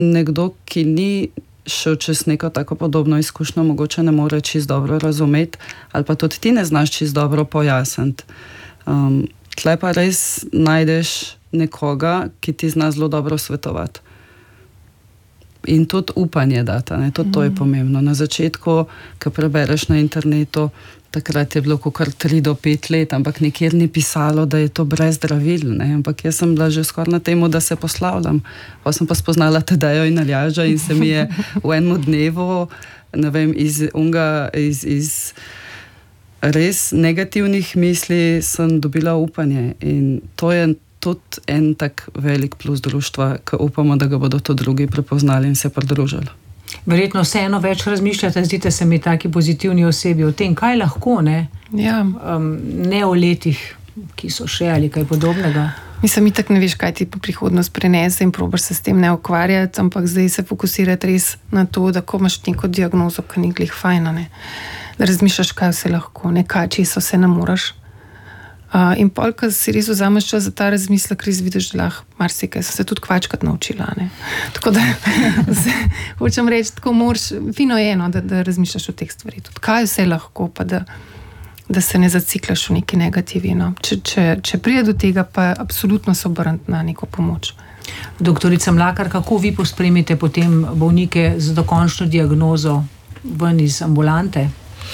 nekdo, ki ni šel čez neko tako podobno izkušnjo, mogoče ne more čisto dobro razumeti, ali pa tudi ti ne znaš čisto dobro pojasniti. Tle pa res najdeš nekoga, ki ti zna zelo dobro svetovati. In tudi upanje data, ne? Tudi to je pomembno. Na začetku, ko prebereš na internetu, takrat je bilo kar 3 do 5 let, ampak nikjer ni pisalo, da je to brez zdravil, ne? Ampak jaz sem bila že skoraj na temu, da se poslavljam. Pa sem pa spoznala Tadejo in Aljaža in se mi je v enem dnevu, ne vem, iz res negativnih misli sem dobila upanje. In to je tudi en tak velik plus društva, ki upamo, da ga bodo to drugi prepoznali in se pridružili. Verjetno vseeno več razmišljate, zdite se mi taki pozitivni osebi o tem, kaj lahko, ne? Ja. Ne o letih, ki so še ali kaj podobnega. Mislim, itak ne veš, kaj ti po prihodnost prinese in probaš se s tem ne ukvarjati, ampak zdaj se fokusirati res na to, da ko imaš neko diagnozo, ki ni glih fajna, ne? Da razmišljaš, kaj vse lahko, ne? Kaj čisto se ne moraš. In pol, ko si res vzameš čas za ta razmislek, res vidiš, da lahko marsikaj. Sem se tudi kvačkrat naučila, ne. Tako da hočem reči, tako moraš, fino je eno, da razmišljaš o teh stvari. Tudi kaj vse lahko, pa da se ne zaciklaš v neki negativi, no. Če pride do tega, pa absolutno se obrniti na neko pomoč. Doktorica Mlakar, kako vi pospremite potem bolnike z dokončno diagnozo ven iz ambulante?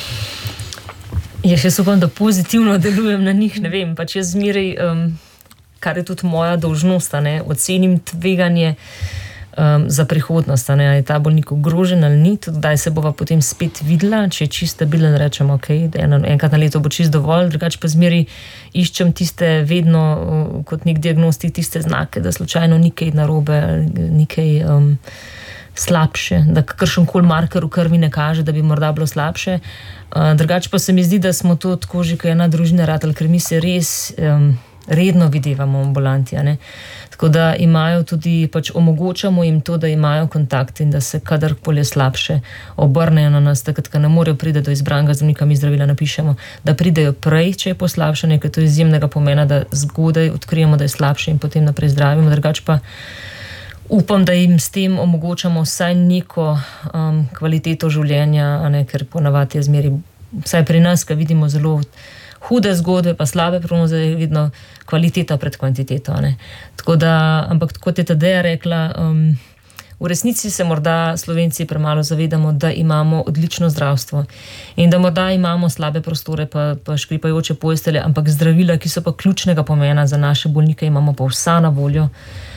Jaz upam, da pozitivno delujem na njih, ne vem, pač jaz zmeraj, kar je tudi moja dolžnost, ne, ocenim tveganje za prihodnost, ne, ali je ta bolnik ogrožen ali ni, tudi daj se bova potem spet videla, če je čisto stabilen, rečem, ok, enkrat na leto bo čisto dovolj, drugače pa zmeraj iščem tiste vedno kot nek diagnostik, tiste znake, da slučajno ni kaj narobe, ni kaj slabše, da kakršenkoli marker v krvi ne kaže, da bi morda bilo slabše. Drugače pa se mi zdi, da smo to tako že kot ena družina ratali, ker mi se res redno videvamo v ambulanti, ne. Tako da imajo tudi, pač omogočamo jim to, da imajo kontakt in da se kadarkoli je slabše obrnejo na nas, takrat, ko ne morejo priti do izbranega zdravnika, mi zdravila napišemo, da pridejo prej, če je poslabšanje, ker to je izjemnega pomena, da zgodaj odkrijemo, da je slabše in potem naprej zdravimo. Drugače pa upam, da jim s tem omogočamo vsaj neko kvaliteto življenja, ne, ker ponavadi je zmeri, vsaj pri nas, ko vidimo zelo hude zgodbe, pa slabe prognoze, je vidno kvaliteta pred kvantiteto, ne. Tako da, ampak kot je Tadeja rekla, v resnici se morda Slovenci premalo zavedamo, da imamo odlično zdravstvo in da morda imamo slabe prostore, pa škripajoče postelje, ampak zdravila, ki so pa ključnega pomena za naše bolnike, imamo pa vsa na voljo.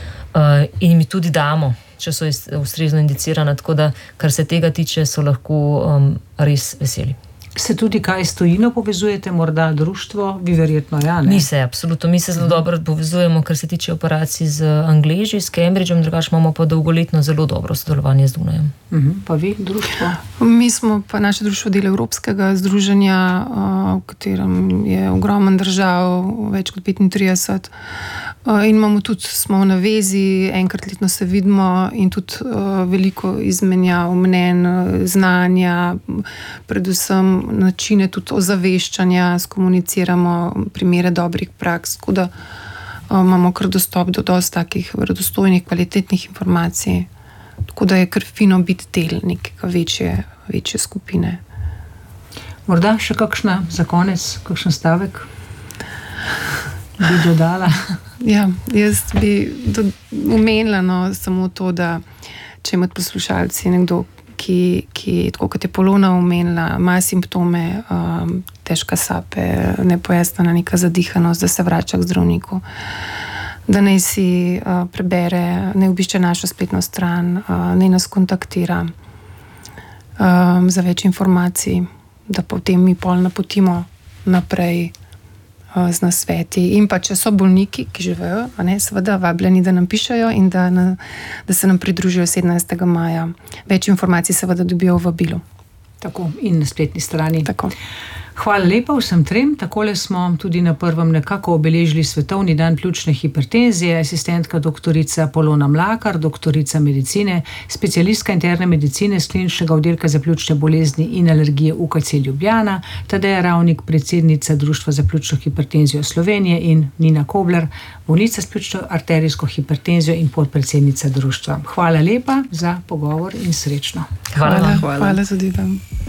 In mi tudi damo, če so ustrezno indicirane, tako da, kar se tega tiče, so lahko res veseli. Se tudi kaj s tujino povezujete, morda društvo? Vi verjetno, ja, ne? Mi se, absolutno, mi se zelo dobro povezujemo, kar se tiče operacij z Angleži, s Cambridgeom, drugače imamo pa dolgoletno zelo dobro sodelovanje z Dunajem. Pa vi, društvo? Mi smo pa naše društvo del Evropskega združenja, v katerem je ogromen držav, več kot 35. In imamo tudi, smo v navezi, enkrat letno se vidimo in tudi veliko izmenjav mnenj, znanja, predvsem načine tudi ozaveščanja, skomuniciramo primere dobrih praks, tako da imamo kar dostop do dosti takih verodostojnih, kvalitetnih informacij, tako da je kar fino biti del nekega večje skupine. Morda še kakšna za konec, kakšen stavek bi dodala? Ja, jaz bi omenila samo to, da če imate poslušalci nekdo, ki tako kot je Polona omenila, ima simptome, težka sape, nepojasnjena neka zadihanost, da se vrača k zdravniku, da naj si prebere, naj obišče našo spletno stran, naj nas kontaktira za več informacij, da potem mi pol napotimo naprej z nasveti. In pa če so bolniki, ki živejo, seveda vabljeni, da nam pišejo in da se nam pridružijo 17. maja. Več informacij seveda dobijo v vabilu. Tako, in na spletni strani. Tako. Hvala lepa vsem trem. Takole smo tudi na prvem nekako obeležili Svetovni dan pljučne hipertenzije. Asistentka doktorica Polona Mlakar, doktorica medicine, specialistka interne medicine s kliničnega oddelka za pljučne bolezni in alergije UKC Ljubljana, Tadeja Ravnik, predsednica Društva za pljučno hipertenzijo Slovenije in Nina Kobler, bolnica s pljučno arterijsko hipertenzijo in podpredsednica društva. Hvala lepa za pogovor in srečno. Hvala. Hvala tudi vam.